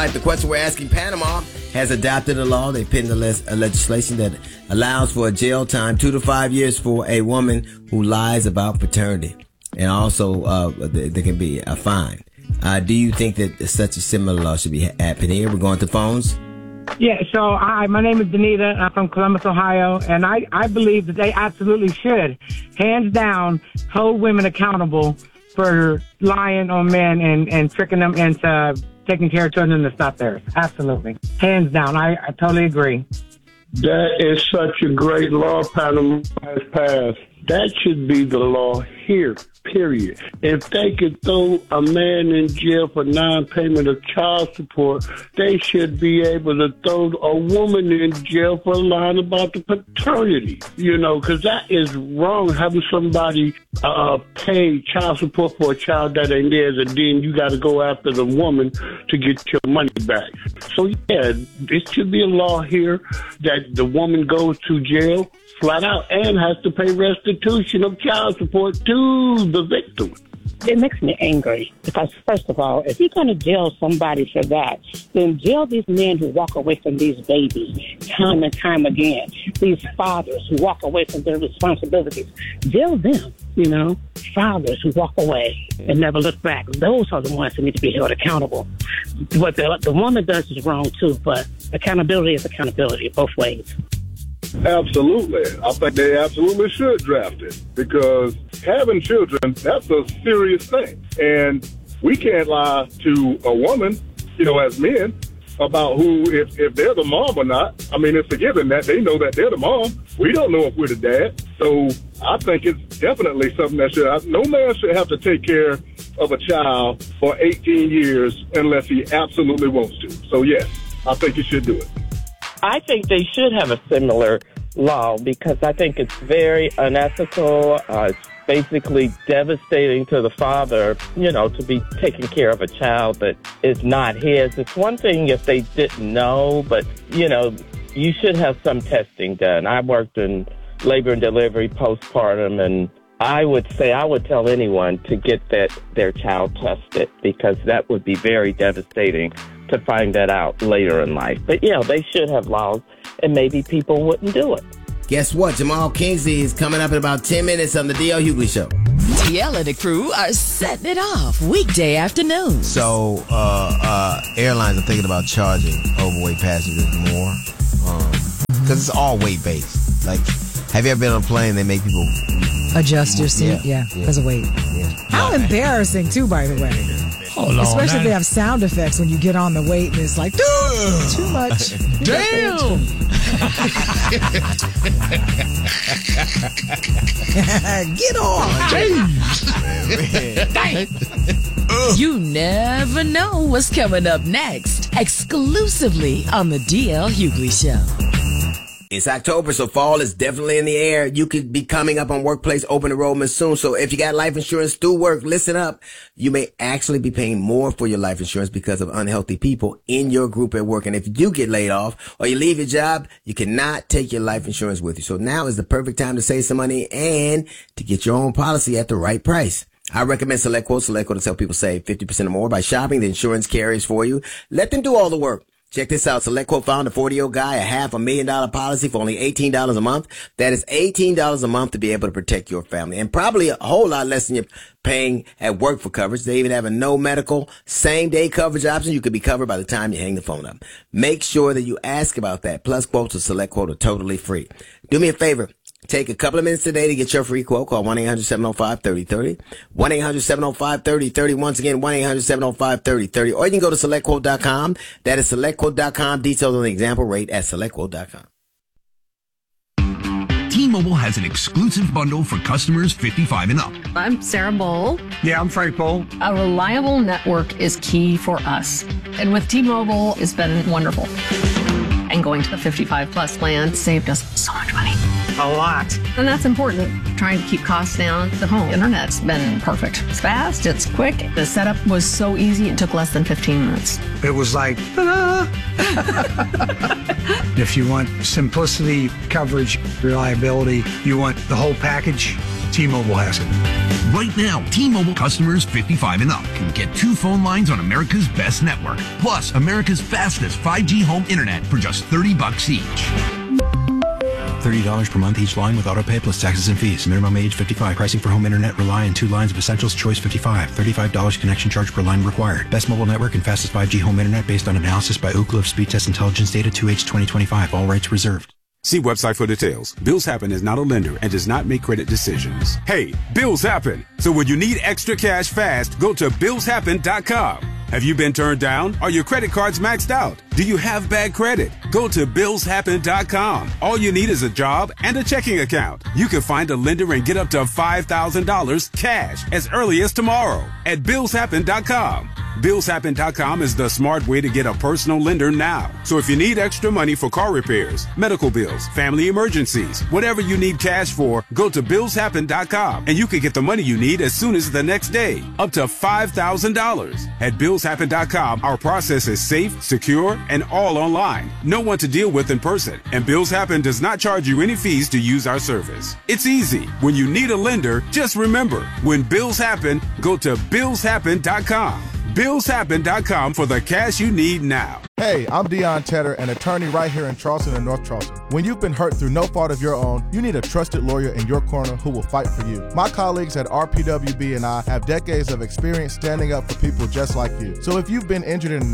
life. The question we're asking, Panama has adopted a law. They penned a legislation that allows for a jail time 2 to 5 years for a woman who lies about paternity. And also, there can be a fine. Do you think that such a similar law should be happening here? We're going to phones. Yeah, so my name is Danita. I'm from Columbus, Ohio, and I believe that they absolutely should, hands down, hold women accountable for lying on men and tricking them into taking care of children that's not theirs. Absolutely. Hands down. I totally agree. That is such a great law Panama has passed. That should be the law here, period. If they could throw a man in jail for non-payment of child support, they should be able to throw a woman in jail for lying about the paternity, because that is wrong, having somebody pay child support for a child that ain't theirs, and then you got to go after the woman to get your money back. So, yeah, it should be a law here that the woman goes to jail flat out and has to pay restitution of child support to the victim. It makes me angry because, first of all, if you're going to jail somebody for that, then jail these men who walk away from these babies time and time again, these fathers who walk away from their responsibilities. Jail them, fathers who walk away and never look back. Those are the ones who need to be held accountable. What the woman does is wrong, too, but accountability is accountability both ways. Absolutely. I think they absolutely should draft it because having children, that's a serious thing. And we can't lie to a woman, as men, about if they're the mom or not. I mean, it's a given that they know that they're the mom. We don't know if we're the dad. So I think it's definitely something that no man should have to take care of a child for 18 years unless he absolutely wants to. So, yes, I think you should do it. I think they should have a similar law because I think it's very unethical. It's basically devastating to the father, to be taking care of a child that is not his. It's one thing if they didn't know, but, you should have some testing done. I worked in labor and delivery, postpartum, and I would tell anyone to get their child tested because that would be very devastating to find that out later in life. But, they should have laws, and maybe people wouldn't do it. Guess what? Jamal Kingsley is coming up in about 10 minutes on the D.L. Hughley Show. DL and the crew are setting it off weekday afternoons. So, airlines are thinking about charging overweight passengers more because it's all weight-based. Like, have you ever been on a plane they make people adjust your seat? Yeah, because of weight. Yeah. How embarrassing, too, by the way. Especially if they have sound effects when you get on the weight and it's like, too much. Damn! Get on! You never know what's coming up next. Exclusively on the DL Hughley Show. It's October, so fall is definitely in the air. You could be coming up on workplace open enrollment soon. So if you got life insurance through work, listen up. You may actually be paying more for your life insurance because of unhealthy people in your group at work. And if you do get laid off or you leave your job, you cannot take your life insurance with you. So now is the perfect time to save some money and to get your own policy at the right price. I recommend SelectQuote. SelectQuote to help people save 50% or more by shopping the insurance carriers for you. Let them do all the work. Check this out. SelectQuote found a 40-year-old guy a $500,000 policy for only $18 a month. That is $18 a month to be able to protect your family and probably a whole lot less than you're paying at work for coverage. They even have a no medical same day coverage option. You could be covered by the time you hang the phone up. Make sure that you ask about that. Plus quotes with SelectQuote are totally free. Do me a favor. Take a couple of minutes today to get your free quote. Call 1-800-705-3030. 1-800-705-3030. Once again, 1-800-705-3030. Or you can go to SelectQuote.com. That is SelectQuote.com. Details on the example rate at SelectQuote.com. T-Mobile has an exclusive bundle for customers 55 and up. I'm Sarah Bowl. Yeah, I'm Frank Bowl. A reliable network is key for us. And with T-Mobile, it's been wonderful. And going to the 55 plus plan saved us so much money. A lot. And that's important. Trying to keep costs down. The home internet's been perfect. It's fast, it's quick. The setup was so easy, it took less than 15 minutes. It was like, ta-da! If you want simplicity, coverage, reliability, you want the whole package, T-Mobile has it. Right now, T-Mobile customers 55 and up can get 2 phone lines on America's best network, plus America's fastest 5G home internet for just $30 each. $30 per month each line with autopay plus taxes and fees. Minimum age 55. Pricing for home internet rely on 2 lines of Essentials Choice 55. $35 connection charge per line required. Best mobile network and fastest 5G home internet based on analysis by Ookla of Speed Test Intelligence data 2H 2025. All rights reserved. See website for details. Bills Happen is not a lender and does not make credit decisions. Hey, bills happen. So when you need extra cash fast, go to BillsHappen.com. Have you been turned down? Are your credit cards maxed out? Do you have bad credit? Go to BillsHappen.com. All you need is a job and a checking account. You can find a lender and get up to $5,000 cash as early as tomorrow at BillsHappen.com. BillsHappen.com is the smart way to get a personal lender now. So if you need extra money for car repairs, medical bills, family emergencies, whatever you need cash for, go to BillsHappen.com and you can get the money you need as soon as the next day, up to $5,000. At BillsHappen.com, our process is safe, secure, and all online. No one to deal with in person, and Bills Happen does not charge you any fees to use our service. It's easy. When you need a lender, just remember, when bills happen, go to BillsHappen.com. BillsHappen.com for the cash you need now. Hey, I'm Deion Tedder, an attorney right here in Charleston and North Charleston. When you've been hurt through no fault of your own, you need a trusted lawyer in your corner who will fight for you. My colleagues at RPWB and I have decades of experience standing up for people just like you. So if you've been injured in an